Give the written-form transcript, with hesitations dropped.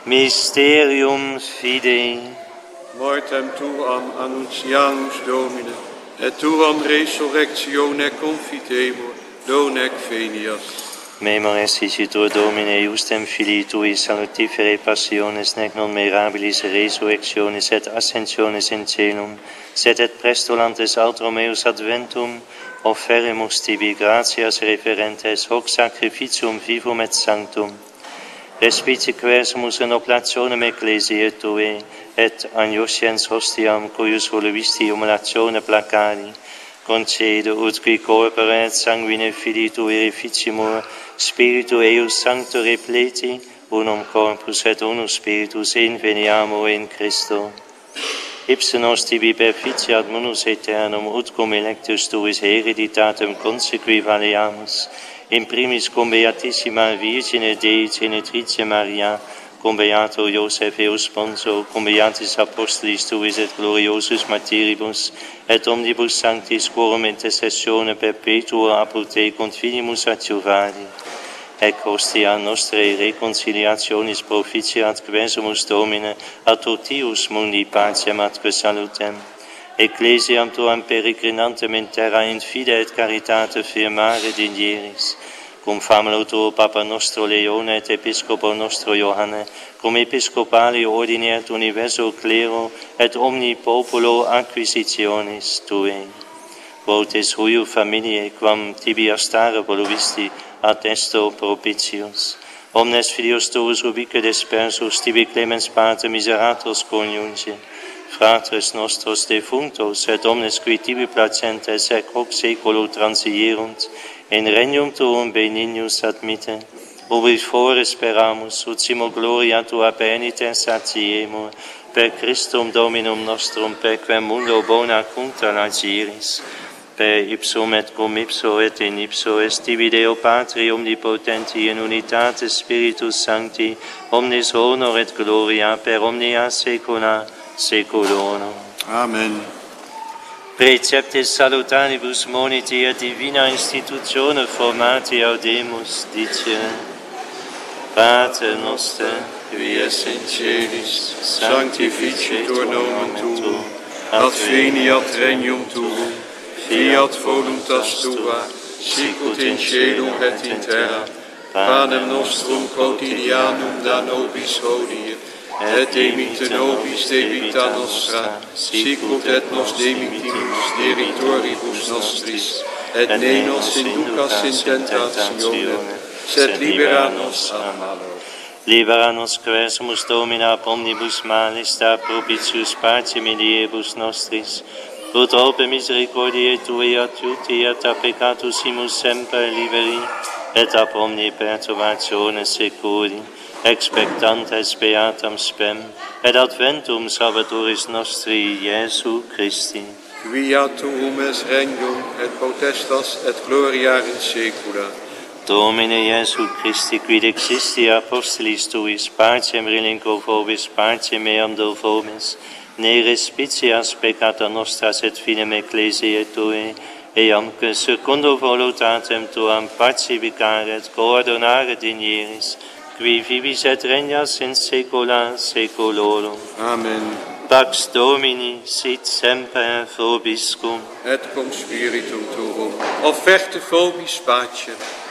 Mysterium Fidei. Mortem tuam annunciamus Domine, et tuam resurrectione confitemur, donec venias. Memores dicitur Domine iustem Filii Tui salutifere passiones nec non mirabilis resurrectionis et ascensionis in celum, sed et prestolantes altro meus adventum, offeremus tibi gratias referentes hoc sacrificium vivum et sanctum. Respice quesumus in oblationem ecclesiae Tue, et agnosciens hostiam, cuius voluisti humilatione placari, concedo ut qui corpore et sanguine Filii Tui reficimur, Spiritu eius sancto repleti, unum corpus et unus spiritus inveniamur in Christo. Ipse nos tibi perficiat munus aeternum, ut cum electus Tuis hereditatem consequi valeamus, in primis cum Beatissima Virgine Dei Genetrice Maria, cum Beato Iosef eus Sponso, cum Beatis Apostolis Tuis et gloriosus martyribus, et omnibus sanctis quorum intercessione perpetua apud Te confinimus adjuvari. Ec hostia nostrae reconciliationis proficiat quesumus Domine, a totius mundi pacem atque salutem. Ecclesiam Tuam peregrinantem in terra in fide et caritate firmare dignieris. Cum famelo Tuo Papa nostro Leone et Episcopo nostro Johanne, cum Episcopali ordine et universo clero et omni populo acquisitionis Tuae. Votes huiu familiae, quam tibi astare voluisti, ad esto propitius. Omnes filios Tuus ubique dispersus, tibi clemens parte miserators coniunge, fratres nostros defunctos, et omnes qui tibi placentes ec hoc saeculo transierunt, in regnum Tuum benignus admitte, ubi fore speramus, ut simo gloria Tua penitens atiemur, per Christum Dominum nostrum, per quem mundo bona cunta lagiris, per ipsum et cum ipso et in ipso est tibi Deo Patri omnipotenti in unitate Spiritus Sancti, omnis honor et gloria per omnia saecula saeculorum. Amen. Preceptis salutaribus moniti et divina institutione formati audemus, dicere: Pater noster, Qui es in celis, sanctificitur nomen Tuum, adveniat regnum Tuum, fiat voluntas Tua, sicut in cielo et in terra. Panem nostrum quotidianum da nobis hodie, et dimitte nobis debita nostra, sicut et nos dimittimus deritoribus nostris, et ne nos inducas in tentationem, sed libera nos a malo. Libera nos quesumus Domina ab omnibus malis, da propitius pacem iliebus nostris, ut ope misericordiae Tuae adjuti et a peccatusimus semper liberi, et ab omni perturbatione securi, expectantes beatam spem, et adventum Salvatoris nostri Iesu Christi. Quia Tuum es regnum, et potestas, et gloria in saecula. Domine Iesu Christi, quid existi apostolis Tuis, pacem relinquo vobis, pacem meam do vobis, ne respicias peccata nostras et finem ecclesiae Tuae, eamque secundo voluntatem Tuam pacificare et coordonare dignieris, qui vivis et regnas in saecula saeculorum. Amen. Pax Domini sit semper vobiscum. Et cum spiritum Tuum. Offerte vobis pacem.